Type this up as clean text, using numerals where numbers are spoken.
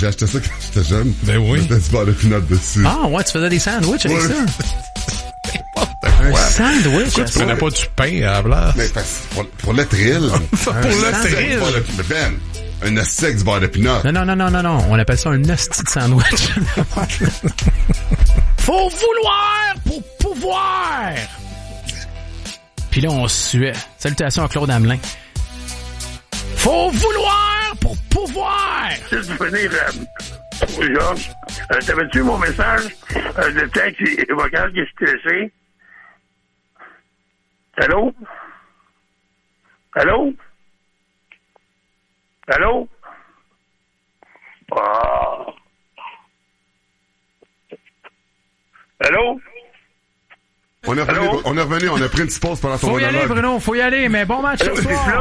j'ai acheté ça quand j'étais jeune. Ben oui. C'était du beurre de pinot dessus. Ah, ouais, tu faisais des sandwichs avec Ouais. ça. Un sandwich. Pourquoi tu prenais pas du pain à la place? Mais pour le thrill. Pour le thrill. Ben, un hostie avec du beurre de pinot. Non. On appelle ça un hostie de sandwich. Faut vouloir pour pouvoir. Puis là, on suait. Salutations à Claude Hamelin. Faut vouloir pour pouvoir. Tu peux venir, Georges, t'avais-tu mon message de texte et vocal que je t'ai laissé? Allô? Allô? Allô? Ah. Allô? On est revenu, on a pris une petite pause pendant ton Faut y aller, monologue. Bruno, faut y aller, mais bon match ce soir.